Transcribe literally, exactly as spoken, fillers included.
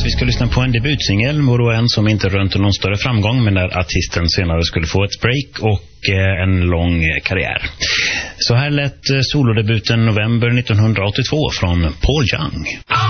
vi ska lyssna på en debutsingel, och då en som inte rönte någon större framgång, men där artisten senare skulle få ett break och en lång karriär. Så här lät solodebuten november nittonhundraåttiotvå från Paul Young.